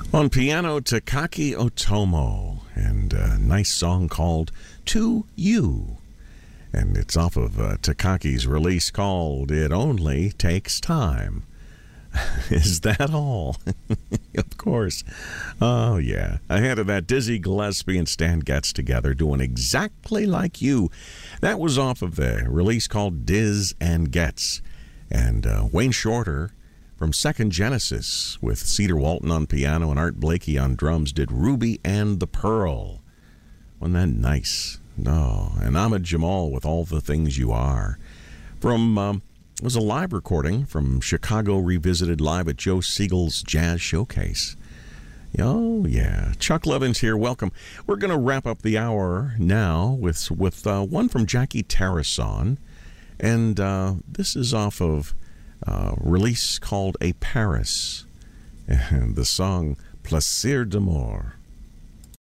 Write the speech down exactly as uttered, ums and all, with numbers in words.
On piano, Takaki Otomo, and a nice song called To You. And it's off of uh, Takaki's release called It Only Takes Time. Is that all? Of course. Oh, yeah. Ahead of that, Dizzy Gillespie and Stan Getz together doing Exactly Like You. That was off of the release called Diz and Getz. And uh, Wayne Shorter from Second Genesis with Cedar Walton on piano and Art Blakey on drums did Ruby and the Pearl. Wasn't that nice? No. And Ahmad Jamal with All the Things You Are. From, um, it was a live recording from Chicago Revisited live at Joe Siegel's Jazz Showcase. Oh, yeah. Chuck Levins here. Welcome. We're going to wrap up the hour now with, with uh, one from Jackie Tarasson. And uh, this is off of Uh, release called A Paris, and the song Plaisir d'amour.